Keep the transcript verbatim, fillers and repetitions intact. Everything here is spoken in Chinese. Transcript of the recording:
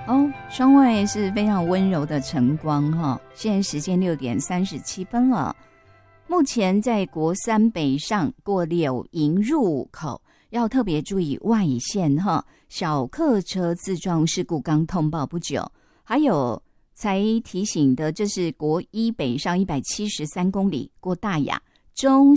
哦，窗外是非常温柔的晨光哈。现在时间六点三十七分了。目前在国三北上过柳营入口，要特别注意外线哈。小客车自撞事故刚通报不久，还有才提醒的，这是国一北上一百七十三公里过大雅中